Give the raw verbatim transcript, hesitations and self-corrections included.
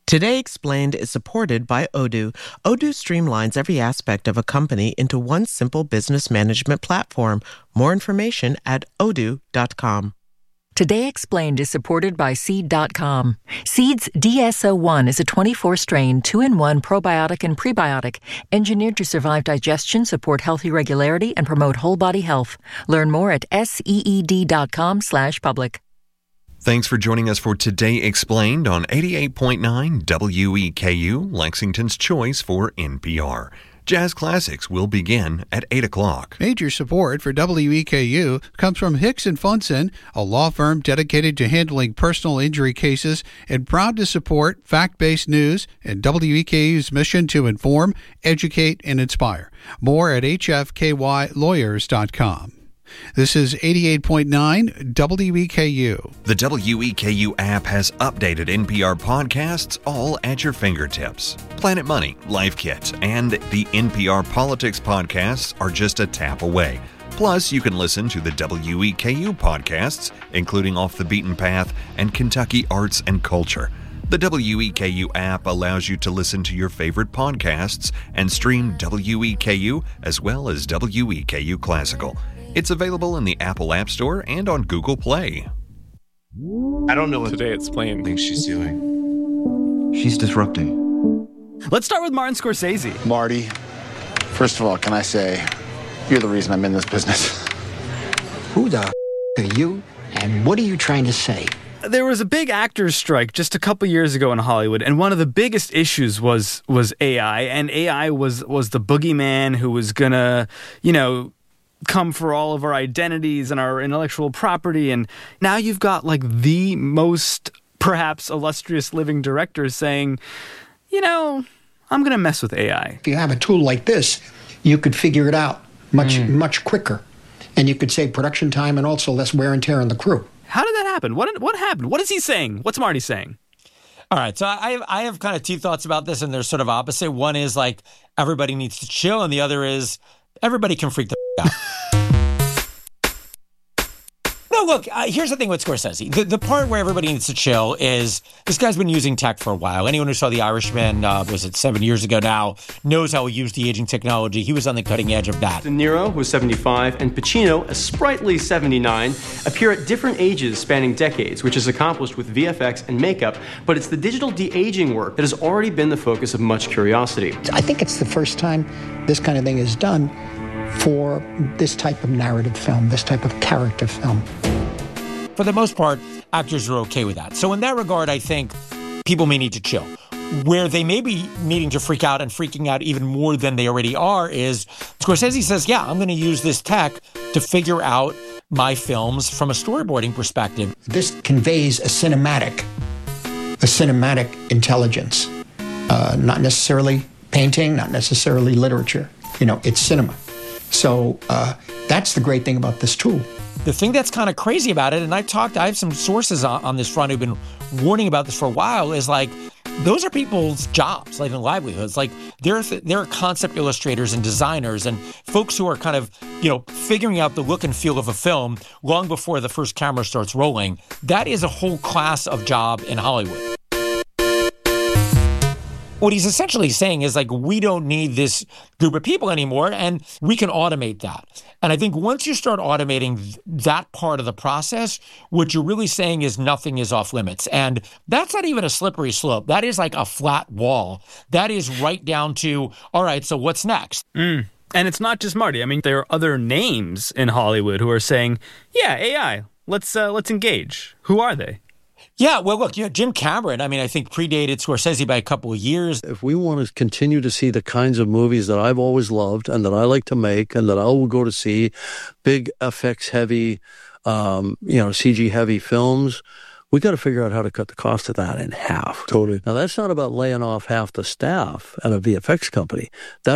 Today Explained is supported by Odoo. Odoo streamlines every aspect of a company into one simple business management platform. More information at odoo dot com. Today Explained is supported by Seed dot com. Seed's D S O one is a twenty-four strain, two in one probiotic and prebiotic, engineered to survive digestion, support healthy regularity, and promote whole body health. Learn more at seed dot com slash public. Thanks for joining us for Today Explained on eighty-eight point nine W E K U, Lexington's choice for N P R. Jazz Classics will begin at eight o'clock. Major support for W E K U comes from Hicks and Funson, a law firm dedicated to handling personal injury cases and proud to support fact-based news and W E K U's mission to inform, educate, and inspire. More at h f k y lawyers dot com. This is eighty-eight point nine W E K U. The W E K U app has updated N P R podcasts all at your fingertips. Planet Money, Life Kit, and the N P R Politics podcasts are just a tap away. Plus, you can listen to the W E K U podcasts, including Off the Beaten Path and Kentucky Arts and Culture. The W E K U app allows you to listen to your favorite podcasts and stream W E K U as well as W E K U Classical. It's available in the Apple App Store and on Google Play. I don't know what Today Explained thinks she's doing. She's disrupting. Let's start with Martin Scorsese. Marty, first of all, can I say, you're the reason I'm in this business. Who the f- are you, and what are you trying to say? There was a big actors strike just a couple years ago in Hollywood, and one of the biggest issues was was A I, and A I was was the boogeyman who was gonna, you know, come for all of our identities and our intellectual property. And now you've got like the most perhaps illustrious living directors saying, you know, I'm going to mess with A I. If you have a tool like this, you could figure it out much, mm. much quicker. And you could save production time and also less wear and tear on the crew. How did that happen? What what happened? What is he saying? What's Marty saying? All right, so I have, I have kind of two thoughts about this, and they're sort of opposite. One is like everybody needs to chill, and the other is everybody can freak the f- out. No, look, uh, here's the thing with Scorsese. The, the part where everybody needs to chill is this guy's been using tech for a while. Anyone who saw The Irishman, uh, was it seven years ago now, knows how he used the aging technology. He was on the cutting edge of that. De Niro, who's seventy-five, and Pacino, a sprightly seventy-nine, appear at different ages spanning decades, which is accomplished with V F X and makeup, but it's the digital de-aging work that has already been the focus of much curiosity. I think it's the first time this kind of thing is done for this type of narrative film, this type of character film. For the most part, actors are okay with that. So in that regard, I think people may need to chill. Where they may be needing to freak out and freaking out even more than they already are is Scorsese says, yeah, I'm going to use this tech to figure out my films from a storyboarding perspective. This conveys a cinematic, a cinematic intelligence, uh, not necessarily painting, not necessarily literature. You know, it's cinema. So uh, that's the great thing about this tool. The thing that's kind of crazy about it, and I've talked, I have some sources on, on this front who've been warning about this for a while, is like, those are people's jobs, like in livelihoods. Like there, there are concept illustrators and designers and folks who are kind of, you know, figuring out the look and feel of a film long before the first camera starts rolling. That is a whole class of job in Hollywood. What he's essentially saying is like, we don't need this group of people anymore, and we can automate that. And I think once you start automating th- that part of the process, what you're really saying is nothing is off limits. And that's not even a slippery slope. That is like a flat wall. That is right down to, all right, so what's next? Mm. And it's not just Marty. I mean, there are other names in Hollywood who are saying, yeah, A I, let's uh, let's engage. Who are they? Yeah, well, look, you know, Jim Cameron, I mean, I think predated Scorsese by a couple of years. If we want to continue to see the kinds of movies that I've always loved and that I like to make and that I will go to see, big F X-heavy, um, you know, C G-heavy films, we got to figure out how to cut the cost of that in half. Totally. Now, that's not about laying off half the staff at a V F X company. That